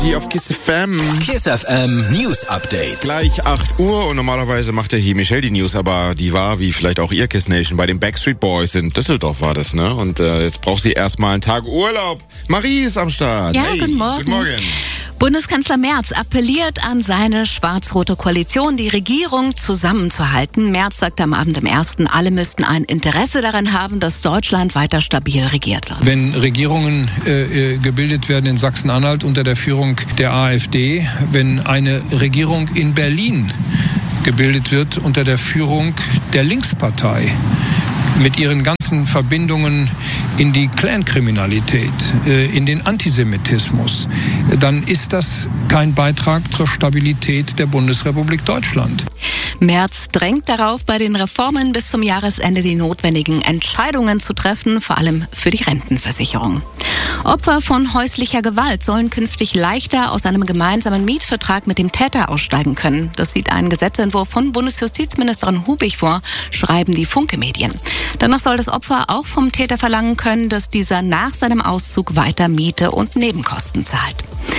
Die auf KISS FM. KISS FM News Update. Gleich 8 Uhr und normalerweise macht der hier Michelle die News, aber die war, wie vielleicht auch ihr KISS Nation, bei den Backstreet Boys in Düsseldorf war das, ne? Und jetzt braucht sie erstmal einen Tag Urlaub. Marie ist am Start. Ja, hey, guten Morgen. Guten Morgen. Bundeskanzler Merz appelliert an seine schwarz-rote Koalition, die Regierung zusammenzuhalten. Merz sagte am Abend im 1., alle müssten ein Interesse daran haben, dass Deutschland weiter stabil regiert wird. Wenn Regierungen gebildet werden in Sachsen-Anhalt unter der Führung der AfD, wenn eine Regierung in Berlin gebildet wird unter der Führung der Linkspartei, mit ihren ganzen Verbindungen in die Clankriminalität, in den Antisemitismus, dann ist das kein Beitrag zur Stabilität der Bundesrepublik Deutschland. Merz drängt darauf, bei den Reformen bis zum Jahresende die notwendigen Entscheidungen zu treffen, vor allem für die Rentenversicherung. Opfer von häuslicher Gewalt sollen künftig leichter aus einem gemeinsamen Mietvertrag mit dem Täter aussteigen können. Das sieht ein Gesetzentwurf von Bundesjustizministerin Hubig vor, schreiben die Funke-Medien. Danach soll das Opfer auch vom Täter verlangen können, dass dieser nach seinem Auszug weiter Miete und Nebenkosten zahlt.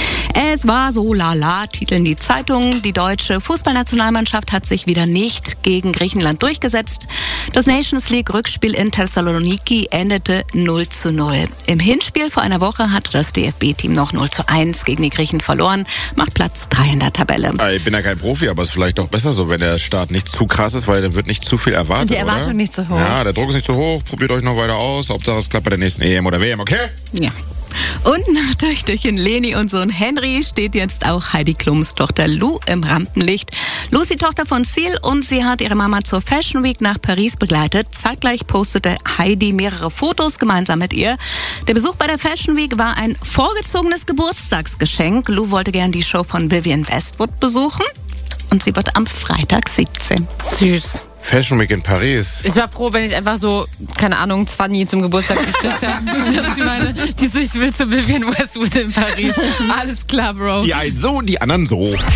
Es war so lala, titeln die Zeitungen. Die deutsche Fußballnationalmannschaft hat sich wieder nicht gegen Griechenland durchgesetzt. Das Nations League-Rückspiel in Thessaloniki endete 0:0. Im Hinspiel vor einer Woche hatte das DFB-Team noch 0:1 gegen die Griechen verloren, macht Platz 3 in der Tabelle. Ich bin ja kein Profi, aber es ist vielleicht auch besser so, wenn der Start nicht zu krass ist, weil dann wird nicht zu viel erwartet, Die Erwartung oder? nicht so hoch. Ja, der Druck ist nicht zu hoch. Probiert euch noch weiter aus. Hauptsache es klappt bei der nächsten EM oder WM, okay? Ja. Und nach Töchterchen Leni und Sohn Henry steht jetzt auch Heidi Klums Tochter Lou im Rampenlicht. Lou ist die Tochter von Seal und sie hat ihre Mama zur Fashion Week nach Paris begleitet. Zeitgleich postete Heidi mehrere Fotos gemeinsam mit ihr. Der Besuch bei der Fashion Week war ein vorgezogenes Geburtstagsgeschenk. Lou wollte gern die Show von Vivienne Westwood besuchen und sie wird am Freitag 17. Süß. Fashion Week in Paris. Ich war froh, wenn ich einfach so, keine Ahnung, 20 zum Geburtstag geschickt habe. Ich meine, ich will zu Vivienne Westwood in Paris. Alles klar, Bro. Die einen so, die anderen so.